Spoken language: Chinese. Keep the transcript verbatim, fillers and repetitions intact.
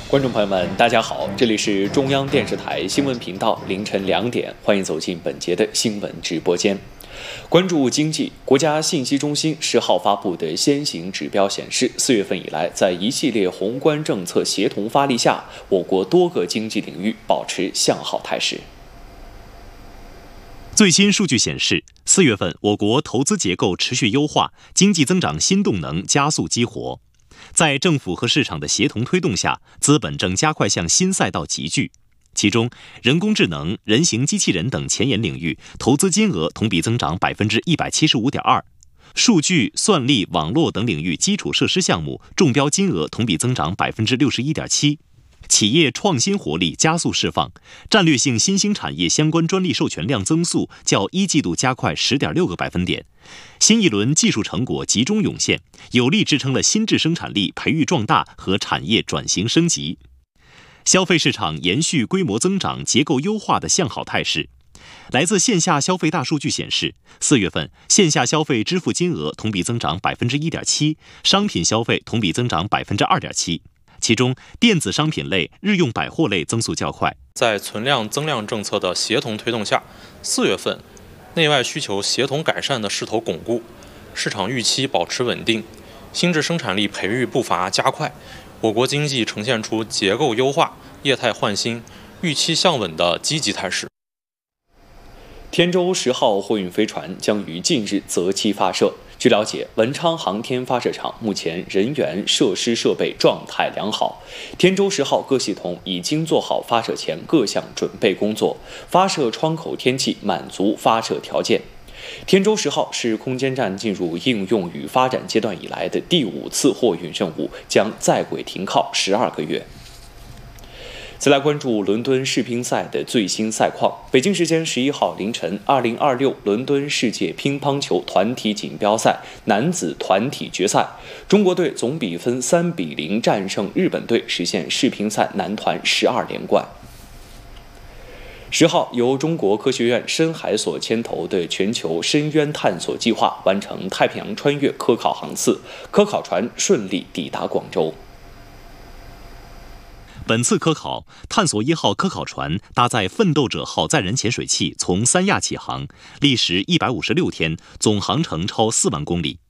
观众朋友们，大家好，这里是中央电视台新闻频道，凌晨两点，欢迎走进本节的新闻直播间。关注经济，国家信息中心十号发布的先行指标显示，四月份以来，在一系列宏观政策协同发力下，我国多个经济领域保持向好态势。 最新数据显示，四月份我国投资结构持续优化，经济增长新动能加速激活。在政府和市场的协同推动下，资本正加快向新赛道集聚。其中，人工智能、人形机器人等前沿领域投资金额同比增长百分之一百七十五点二，数据、算力、网络等领域基础设施项目中标金额同比增长百分之六十一点七。企业创新活力加速释放，战略性新兴产业相关专利授权量增速较一季度加快十点六个百分点。新一轮技术成果集中涌现，有力支撑了新质生产力培育壮大和产业转型升级。消费市场延续规模增长、结构优化的向好态势。来自线下消费大数据显示，四月份线下消费支付金额同比增长百分之一点七，商品消费同比增长百分之二点七。其中，电子商品类、日用百货类增速较快。 在存量增量政策的协同推动下，四月份内外需求协同改善的势头巩固，市场预期保持稳定，新质生产力培育步伐加快，我国经济呈现出结构优化、业态换新、预期向稳的积极态势。 天舟十号货运飞船将于近日择期发射。据了解，文昌航天发射场目前人员、设施设备状态良好，天舟十号各系统已经做好发射前各项准备工作，发射窗口天气满足发射条件。天舟十号是空间站进入应用与发展阶段以来的第五次货运任务，将在轨停靠十二个月。再来关注伦敦世乒赛的最新赛况。北京时间十一号凌晨，二零二六伦敦世界乒乓球团体锦标赛男子团体决赛，中国队总比分三比零战胜日本队，实现世乒赛男团十二连冠。十号，由中国科学院深海所牵头的全球深渊探索计划完成太平洋穿越科考航次，科考船顺利抵达广州。 本次科考，探索一号科考船搭载奋斗者号载人潜水器从三亚起航，历时一百五十六天，总航程超四万公里。